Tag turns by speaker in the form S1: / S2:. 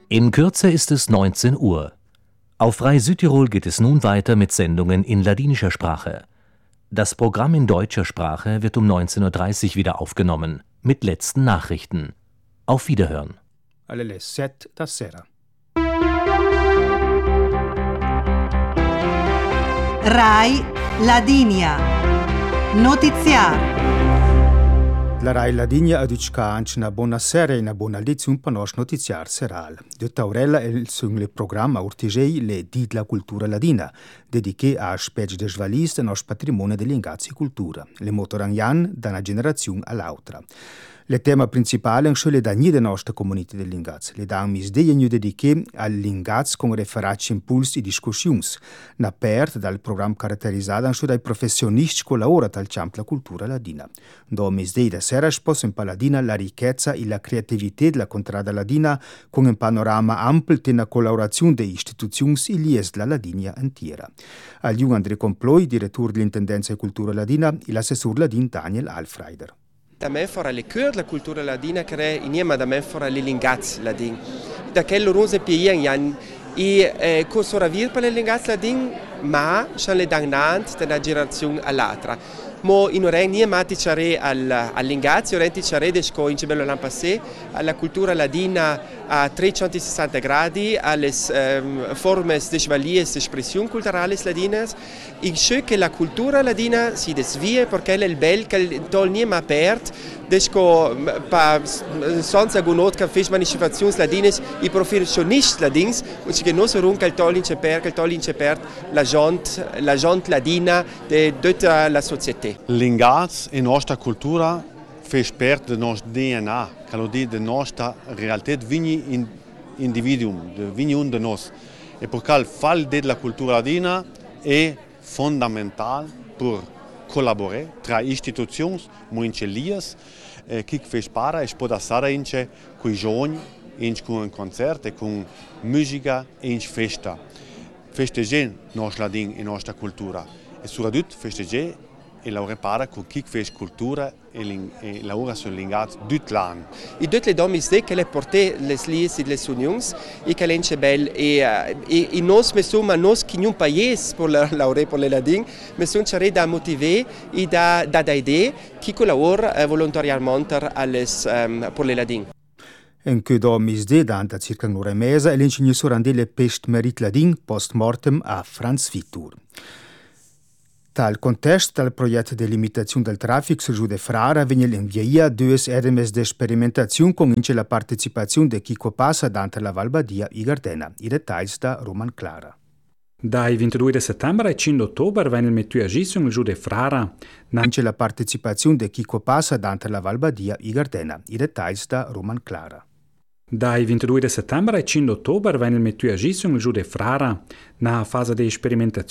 S1: In Kürze ist es 19 Uhr. Auf Frei Südtirol geht es nun weiter mit Sendungen in ladinischer Sprache. Das Programm in deutscher Sprache wird um 19:30 Uhr wieder aufgenommen, mit letzten Nachrichten. Auf Wiederhören.
S2: Alle 7 da sera.
S3: Rai Ladinia. Notiziar.
S2: La Rai Ladinia aducca una buona sera e una buona lezione per il nostro notiziar seral. De Taurella è il programma Urtigei le di la cultura ladina, dedicato a aspetti de svalis del nostro patrimonio dell'ingazzi cultura, le motorangyan da una generazione all'altra. Le tema principale sono le dagni della nostra comunità dell'ingazzi. Le danni misdegni dediche all'ingazzi con referati impulsi e discussioni, aperti dal programma caratterizzato dai professionisti che lavorano al campo della cultura ladina. Do misdei da sera sposa in Paladina la ricchezza e la creatività della contrada ladina con un panorama ampio e una collaborazione delle istituzioni e lies della Ladinia intera. Al Jung André Comploi, direttore dell'Intendenza di Cultura Ladina, e l'assessore ladin Daniel Alfreider.
S4: Da me fora le cure della cultura ladina che è insieme da me fora le lingazzi ladin. Da che loro se pigliano e cosa vir per le lingazzi ladin, ma sono le dangnanti da una generazione all'altra. Mo in oren nie mati chare all'ingazio, orenti chare desco in cebello l'an passé, alla cultura ladina a 360 gradi, alle formes de svalies de espressioni culturali ladinas, e che la cultura ladina si desvia perché è il bel che tol nie ma apert, desco pa senza gunot che fes manifestazioni ladines i professionisti ladins, und che non so runca il tolin cepert la gente ladina de tutta la società.
S5: L'ingaz e nostra cultura fa parte del nostro DNA, che lo dice della nostra realtà, vigni individuum, vigni di noi. E perché il fall della cultura ladina è fondamentale per collaborare tra istituzioni, municilias, che fa parte e può essere con i giovani, con un concerto, con musica e festa. Festeggiare il nostro ladino e la nostra cultura. E soprattutto festeggiare e lavorare con chi fa cultura e lavora sull'ingazzo tutto l'anno.
S4: I due le donne che le portano le lies e le unioni e che le belle e noi insomma noi che non paese per lavorare per le ladin, ma sono certi da motivare e da idee chi collabora volontariamente per le ladin.
S2: En che do misde da circa un'ora e mezza e l'ingegnere sorandele pest merit ladin post mortem a Franz Vittur. Dal contesto del progetto di limitazione del traffico su Giude Frara viene l'inviaia due RMS di sperimentazione con la partecipazione di chi passa dante la Valbadia e Gardena. I dettagli da Roman Clara.
S6: Dai 22 settembre al 5 ottobre viene il metto agissimo il Giude Frara.
S2: La partecipazione di chi passa dante la Valbadia e Gardena. I dettagli da Roman Clara.
S6: Dai 22 settembre al 5 ottobre viene il metto agissimo il Giude Frara. Na fase di sperimentazione